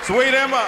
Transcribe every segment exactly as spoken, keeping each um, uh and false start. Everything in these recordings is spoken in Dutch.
Sweet Emma.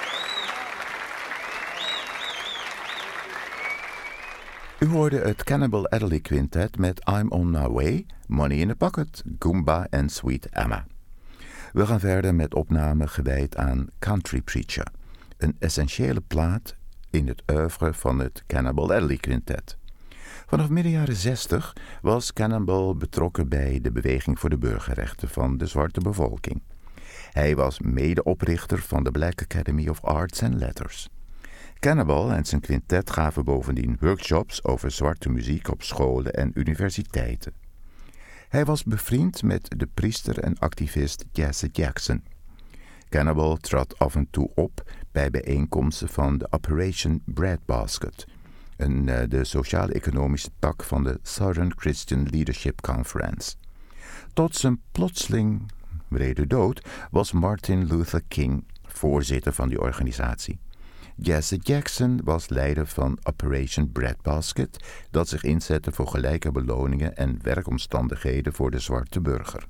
U hoorde het Cannibal Adderley Quintet met I'm on my way, Money in the Pocket, Goomba en Sweet Emma. We gaan verder met opnamen gewijd aan Country Preacher, een essentiële plaat in het oeuvre van het Cannibal Adderley Quintet. Vanaf midden jaren zestig was Cannibal betrokken bij de beweging voor de burgerrechten van de zwarte bevolking. Hij was medeoprichter van de Black Academy of Arts and Letters. Cannibal en zijn quintet gaven bovendien workshops over zwarte muziek op scholen en universiteiten. Hij was bevriend met de priester en activist Jesse Jackson. Cannibal trad af en toe op bij bijeenkomsten van de Operation Breadbasket, een, uh, de sociaal-economische tak van de Southern Christian Leadership Conference. Tot zijn plotseling wrede dood was Martin Luther King voorzitter van die organisatie. Jesse Jackson was leider van Operation Breadbasket, dat zich inzette voor gelijke beloningen en werkomstandigheden voor de zwarte burger.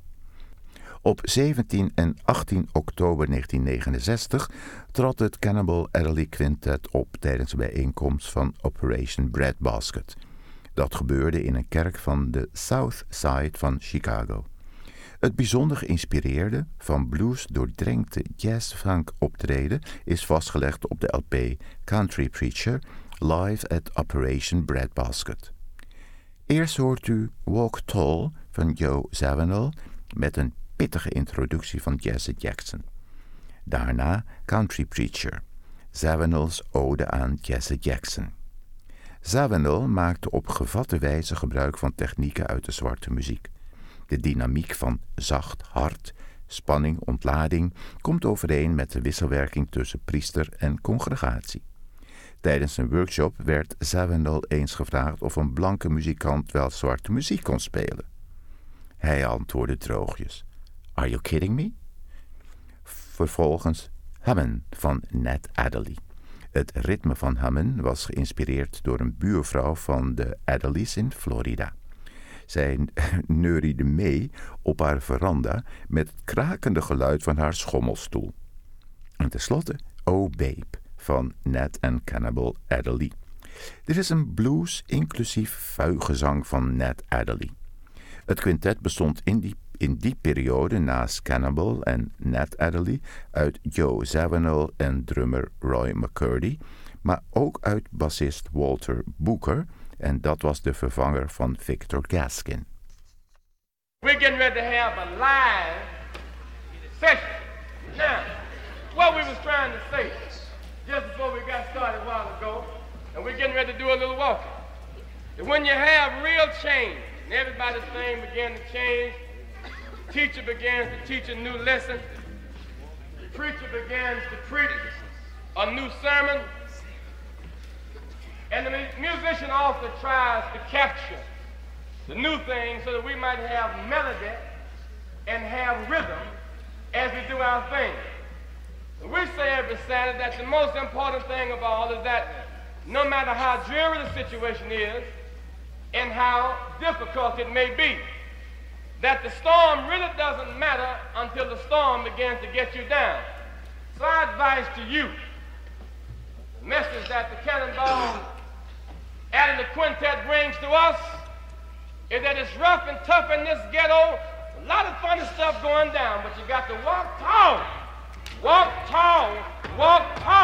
Op zeventien en achttien oktober negentien negenenzestig trad het Cannibal Adderley Quintet op tijdens de bijeenkomst van Operation Breadbasket. Dat gebeurde in een kerk van de South Side van Chicago. Het bijzonder geïnspireerde, van blues doordrenkte jazz-funk optreden is vastgelegd op de L P Country Preacher Live at Operation Breadbasket. Eerst hoort u Walk Tall van Joe Zawinul met een pittige introductie van Jesse Jackson. Daarna Country Preacher, Zawinul's ode aan Jesse Jackson. Zawinul maakte op gevatte wijze gebruik van technieken uit de zwarte muziek. De dynamiek van zacht, hard, spanning, ontlading komt overeen met de wisselwerking tussen priester en congregatie. Tijdens een workshop werd Zawinul eens gevraagd of een blanke muzikant wel zwarte muziek kon spelen. Hij antwoordde droogjes: "Are you kidding me?" Vervolgens Hummin van Nat Adderley. Het ritme van Hummin was geïnspireerd door een buurvrouw van de Adderleys in Florida. Zij neuriede mee op haar veranda met het krakende geluid van haar schommelstoel. En tenslotte Oh Babe van Nat en Cannibal Adderley. Dit is een blues inclusief vuigezang van Nat Adderley. Het quintet bestond in die, in die periode naast Cannibal en Nat Adderley uit Joe Zawinul en drummer Roy McCurdy, maar ook uit bassist Walter Booker, en dat was de vervanger van Victor Gaskin. We're getting ready to have a live session. Now, what we was trying to say just before we got started a while ago, and we're getting ready to do a little walking, that when you have real change, and everybody's thing began to change, the teacher begins to teach a new lesson, the preacher begins to preach a new sermon, and the musician also tries to capture the new thing so that we might have melody and have rhythm as we do our thing. We say every Saturday that the most important thing of all is that no matter how dreary the situation is and how difficult it may be, that the storm really doesn't matter until the storm begins to get you down. So I advise to you, the message that the Cannonball and the quintet brings to us is that it's rough and tough in this ghetto. A lot of funny stuff going down, but you got to walk tall, walk tall, walk tall.